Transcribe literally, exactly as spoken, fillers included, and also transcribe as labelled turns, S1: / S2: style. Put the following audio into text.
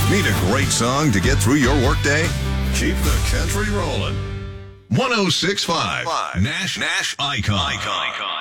S1: Need a great song to get through your workday? Keep the country rolling. one oh six point five Nash Nash Icon. Icon.